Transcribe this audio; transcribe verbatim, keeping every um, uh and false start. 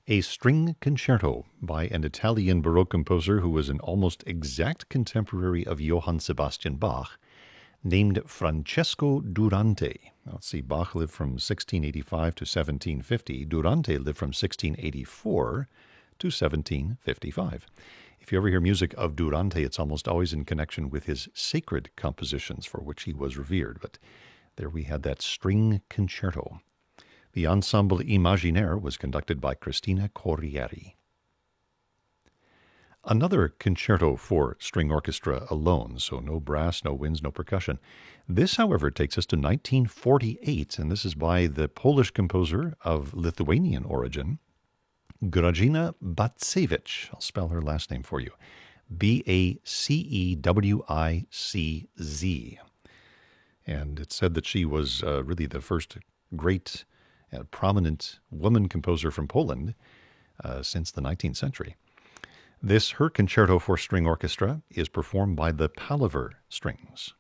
A string concerto by an Italian Baroque composer who was an almost exact contemporary of Johann Sebastian Bach, named Francesco Durante. Let's see, Bach lived from sixteen eighty-five to seventeen fifty. Durante lived from sixteen eighty-four to seventeen fifty-five. If you ever hear music of Durante, it's almost always in connection with his sacred compositions for which he was revered. But there we had that string concerto. The Ensemble Imaginaire was conducted by Cristina Corrieri. Another concerto for string orchestra alone, so no brass, no winds, no percussion. This, however, takes us to nineteen forty-eight, and this is by the Polish composer of Lithuanian origin, Grażyna Bacewicz. I'll spell her last name for you. B A C E W I C Z. And it's said that she was uh, really the first great, uh, prominent woman composer from Poland uh, since the nineteenth century. This, her concerto for string orchestra, is performed by the Palaver Strings.